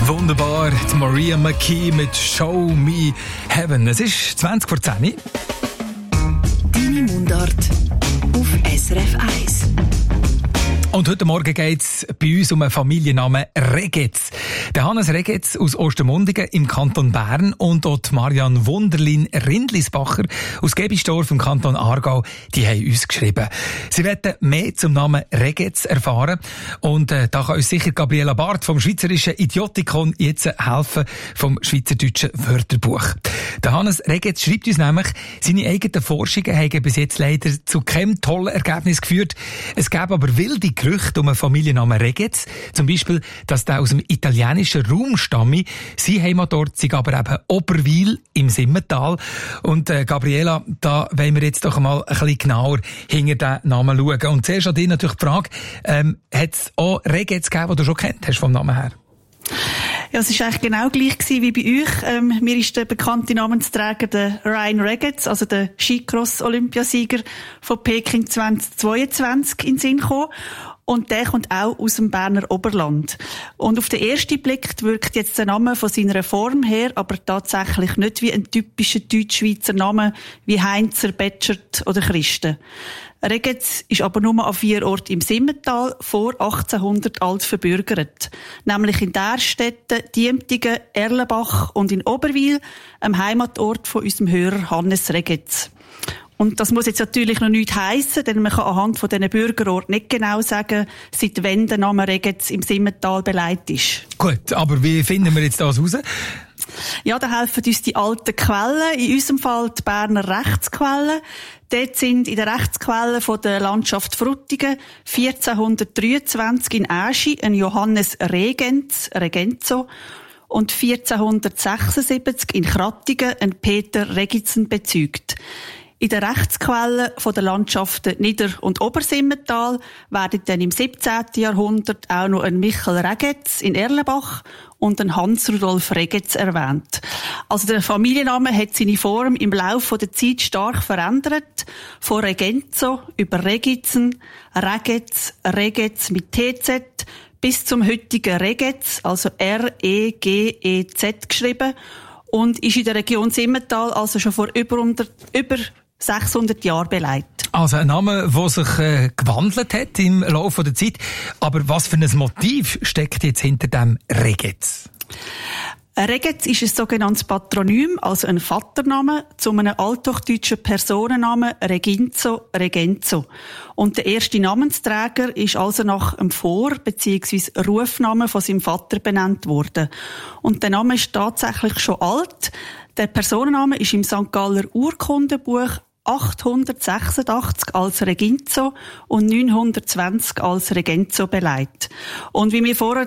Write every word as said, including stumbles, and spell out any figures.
Wunderbar, die Maria McKee mit «Show Me Heaven». Es ist zwanzig vor zehn. Deine Mundart auf S R F eins. Und heute Morgen geht es bei uns um einen Familiennamen Regetz. Der Hannes Regetz aus Ostermundigen im Kanton Bern und dort Marianne Wunderlin Rindlisbacher aus Gebisdorf im Kanton Aargau, die haben uns geschrieben. Sie wollen mehr zum Namen Regetz erfahren und äh, da kann uns sicher Gabriela Barth vom Schweizerischen Idiotikon jetzt helfen, vom Schweizerdeutschen Wörterbuch. Der Hannes Regetz schreibt uns nämlich, seine eigenen Forschungen haben bis jetzt leider zu keinem tollen Ergebnis geführt. Es gäbe aber wilde Gerüchte um einen Familiennamen Regetz. Zum Beispiel, dass der aus dem italienischen Raum stamme. Sein Heimatort sei aber eben Oberwil im Simmental. Und äh, Gabriela, da wollen wir jetzt doch mal ein bisschen genauer hinter den Namen schauen. Und zuerst an dich natürlich die Frage, ähm, hat es auch Regetz gegeben, die du schon kennt hast vom Namen her? Ja, es war eigentlich genau gleich gewesen wie bei euch. Ähm, mir ist der bekannte Namensträger der Ryan Regetz, also der Skicross-Olympiasieger von Peking zwanzig zweiundzwanzig in den Sinn gekommen. Und der kommt auch aus dem Berner Oberland. Und auf den ersten Blick wirkt jetzt der Name von seiner Form her aber tatsächlich nicht wie ein typischer Deutschschweizer Name wie Heinzer, Betschert oder Christen. Regetz ist aber nur an vier Orten im Simmental vor achtzehnhundert alt verbürgert. Nämlich in Därstetten, Diemtigen, Erlenbach und in Oberwil, am Heimatort von unserem Hörer Hannes Regetz. Und das muss jetzt natürlich noch nichts heissen, denn man kann anhand von diesen Bürgerorten nicht genau sagen, seit wann der Name Regetz im Simmental beleidigt ist. Gut, aber wie finden wir jetzt das raus? Ja, da helfen uns die alten Quellen, in unserem Fall die Berner Rechtsquellen. Dort sind in den Rechtsquellen von der Landschaft Frutigen vierzehnhundertdreiundzwanzig in Äschi ein Johannes Regenz, Regenzo, und vierzehnhundertsechsundsiebzig in Krattigen ein Peter Regitzen bezeugt. In den Rechtsquellen von der Landschaften Nieder- und Obersimmental werden dann im siebzehnten Jahrhundert auch noch ein Michel Regetz in Erlenbach und ein Hans-Rudolf Regetz erwähnt. Also der Familienname hat seine Form im Laufe der Zeit stark verändert. Von Regenzo über Regitzen, Regetz, Regetz mit T Z bis zum heutigen Regetz, also R E G E Z geschrieben, und ist in der Region Simmental also schon vor über, über sechshundert Jahren beleidigt. Also ein Name, der sich äh, gewandelt hat im Laufe der Zeit. Aber was für ein Motiv steckt jetzt hinter dem Regetz? Regetz ist ein sogenanntes Patronym, also ein Vatername, zu einem althochdeutschen Personennamen Reginzo, Regenzo. Und der erste Namensträger ist also nach einem Vor- bzw. Rufnamen von seinem Vater benannt worden. Und der Name ist tatsächlich schon alt. Der Personenname ist im Sankt Galler Urkundenbuch achthundertsechsundachtzig als Reginzo und neunhundertzwanzig als Regenzo beleidigt. Und wie wir vorher